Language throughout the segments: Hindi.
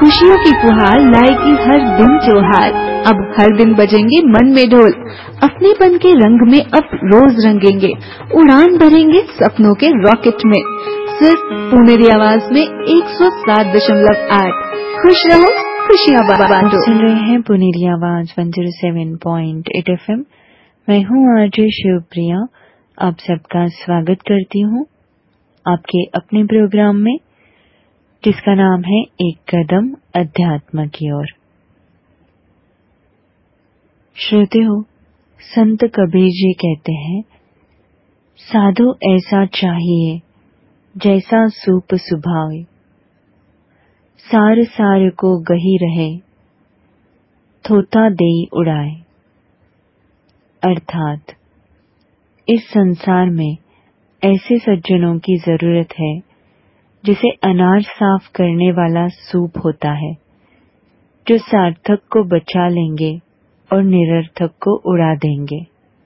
खुशियों की फुहार लाएगी हर दिन त्योहार। अब हर दिन बजेंगे मन में ढोल, अपनेपन के रंग में अब रोज रंगेंगे, उड़ान भरेंगे सपनों के रॉकेट में। सिर्फ पुनेरी आवाज में 107.8। खुश रहो, खुशियाँ बांटो। सुन रहे हैं पुनेरी आवाज 107.8 FM। मैं हूँ आरजे शिवप्रिया। आप सबका स्वागत करती हूँ आपके अपने प्रोग्राम में, जिसका नाम है एक कदम अध्यात्म की ओर। श्रोते हो, संत कबीर जी कहते हैं, साधु ऐसा चाहिए जैसा सूप सुभाए, सार सार को गही रहे, थोथा देई उड़ाए। अर्थात इस संसार में ऐसे सज्जनों की जरूरत है जिसे अनार साफ करने वाला सूप होता है, जो सार्थक को बचा लेंगे और निरर्थक को उड़ा देंगे।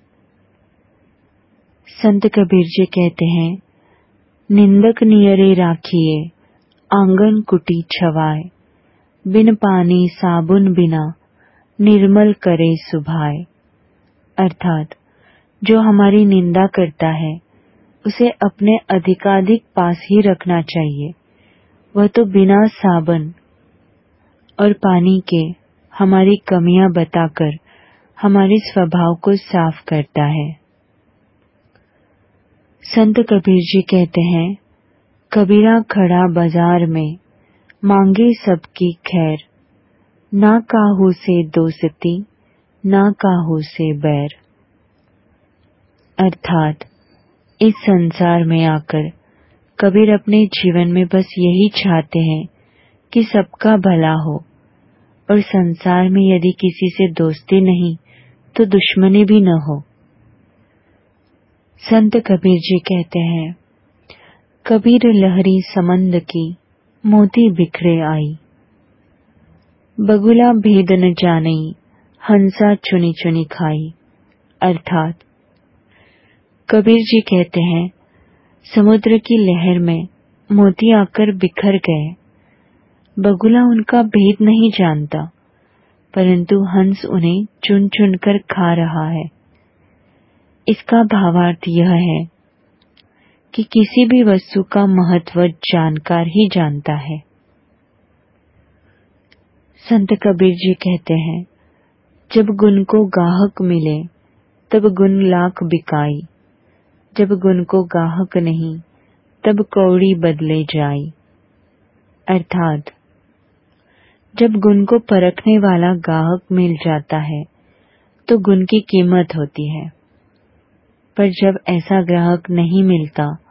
संत कबीर जी कहते हैं, निंदक नियरे राखिए, आंगन कुटी छवाए, बिन पानी साबुन बिना, निर्मल करे सुभाए। अर्थात जो हमारी निंदा करता है उसे अपने अधिकाधिक पास ही रखना चाहिए। वह तो बिना साबुन और पानी के हमारी कमियां बताकर हमारे स्वभाव को साफ करता है। संत कबीर जी कहते हैं, कबीरा खड़ा बाजार में, मांगे सबकी खैर, ना काहू से दोस्ती, ना काहू से बैर। अर्थात इस संसार में आकर कबीर अपने जीवन में बस यही चाहते हैं कि सबका भला हो, और संसार में यदि किसी से दोस्ती नहीं तो दुश्मनी भी न हो। संत कबीर जी कहते हैं, कबीर लहरी समंद की, मोती बिखरे आई, बगुला भेद न जानई, हंसा चुनी चुनी खाई। अर्थात कबीर जी कहते हैं, समुद्र की लहर में मोती आकर बिखर गए, बगुला उनका भेद नहीं जानता, परंतु हंस उन्हें चुन चुन कर खा रहा है। इसका भावार्थ यह है कि किसी भी वस्तु का महत्व जानकार ही जानता है। संत कबीर जी कहते हैं, जब गुण को गाहक मिले तब गुण लाख बिकाई, जब गुण को गाहक नहीं तब कौड़ी बदले जाई। अर्थात जब गुण को परखने वाला गाहक मिल जाता है तो गुण की कीमत होती है, पर जब ऐसा ग्राहक नहीं मिलता